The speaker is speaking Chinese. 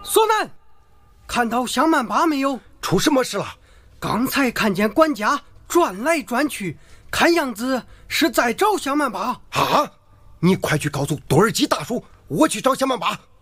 索南，看到香曼巴没有？ 出什么事了？ 刚才看见管家转来转去，看样子是在找香曼巴。 啊！你快去告诉多尔基大叔，我去找香曼巴。